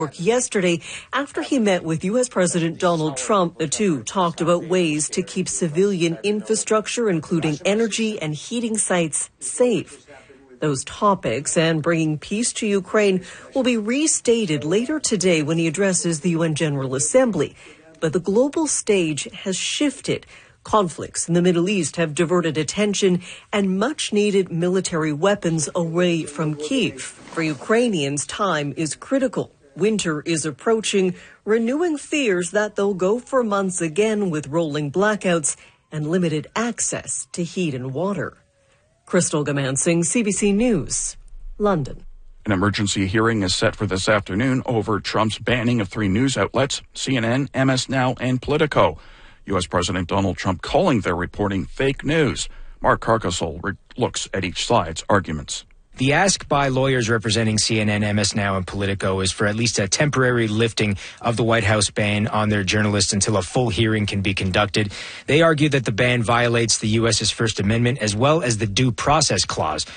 Yesterday, after he met with U.S. President Donald Trump, the two talked about ways to keep civilian infrastructure, including energy and heating sites, safe. Those topics and bringing peace to Ukraine will be restated later today when he addresses the UN General Assembly. But the global stage has shifted. Conflicts in the Middle East have diverted attention and much-needed military weapons away from Kyiv. For Ukrainians, time is critical. Winter is approaching, renewing fears that they'll go for months again with rolling blackouts and limited access to heat and water. Crystal Gamansing, CBC News, London. An emergency hearing is set for this afternoon over Trump's banning of 3 news outlets, CNN, MS Now, and Politico. U.S. President Donald Trump calling their reporting fake news. Mark Carcasole looks at each side's arguments. The ask by lawyers representing CNN, MS Now, and Politico is for at least a temporary lifting of the White House ban on their journalists until a full hearing can be conducted. They argue that the ban violates the U.S.'s First Amendment as well as the Due Process Clause,